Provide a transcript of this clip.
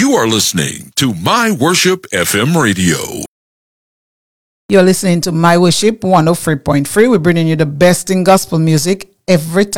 You are listening to My Worship FM Radio. You're listening to My Worship 103.3. We're bringing you the best in gospel music every time.